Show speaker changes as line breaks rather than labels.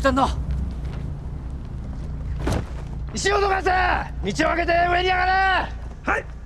ってんの。石をどかせ。道を開けて上に上がれ。はい。